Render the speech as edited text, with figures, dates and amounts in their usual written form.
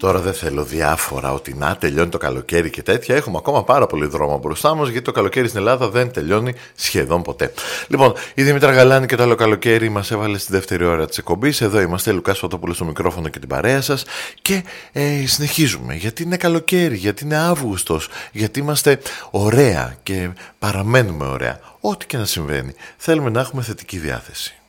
Τώρα δεν θέλω διάφορα ότι να τελειώνει το καλοκαίρι και τέτοια. Έχουμε ακόμα πάρα πολύ δρόμο μπροστά μας, γιατί το καλοκαίρι στην Ελλάδα δεν τελειώνει σχεδόν ποτέ. Λοιπόν, η Δήμητρα Γαλάνη και το άλλο καλοκαίρι μας έβαλε στη δεύτερη ώρα της εκπομπής. Εδώ είμαστε, Λουκάς Φωτόπουλος στο μικρόφωνο και την παρέα σας. Και συνεχίζουμε, γιατί είναι καλοκαίρι, γιατί είναι Αύγουστος, γιατί είμαστε ωραία και παραμένουμε ωραία. Ό,τι και να συμβαίνει, θέλουμε να έχουμε θετική διάθεση.